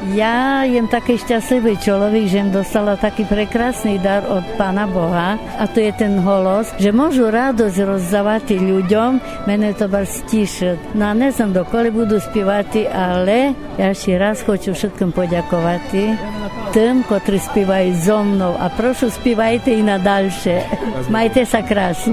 Ja jem taký šťastlivý človek, že im dostala taký prekrásny dar od Pána Boha a to je ten holos, že môžu radosť rozdávať ľuďom, mene to bar stišať. No a ne znam dokoli budu spívati, ale ja ešte raz хочу všetkým poďakovať tým, ktorí spívajú so mnou a prošu spívajte i nadalšie. Majte sa krásne.